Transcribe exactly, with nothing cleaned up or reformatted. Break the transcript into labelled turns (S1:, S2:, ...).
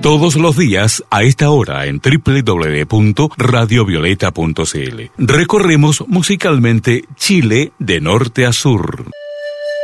S1: Todos los días a esta hora en doble u doble u doble u punto radio violeta punto c l. Recorremos musicalmente Chile de norte a sur.